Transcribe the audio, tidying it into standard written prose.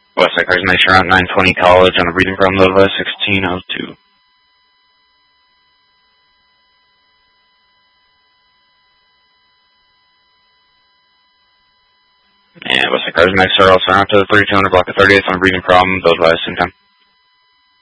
Westside Cars Nice around 920 College on the reading from the 1602. And Westside Cars Nice are also around to the 3200 block of 38th on the reading from those by the same time.